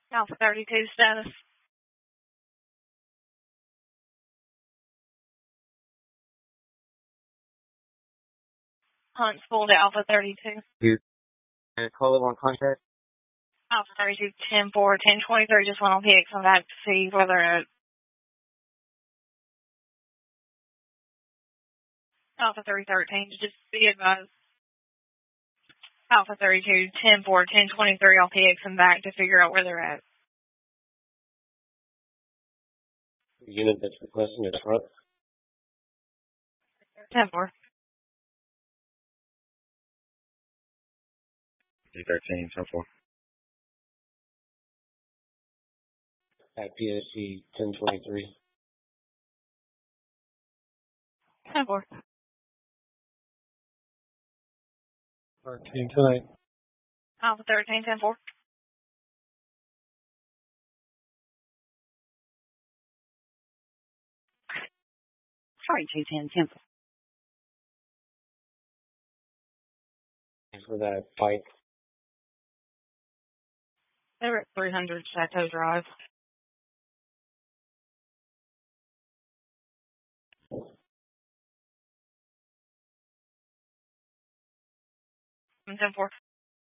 Alpha 32 status. Huntsville to Alpha 32. Here. Call it on contact. Alpha 32, 10-4, 10-23, just went on PX and back to see whether Alpha 313, just be advised. Alpha 32, 10-4, 10-23, on PX and back to figure out where they're at. The unit that's requesting a truck. 10-4. 13, 10-4. At PSG 1023. 10-4. 13 tonight. Alpha 13, 10-4. Sorry, 210, 10-4. Thanks for that fight. They were at 300 Chateau Drive. I'm 10-4.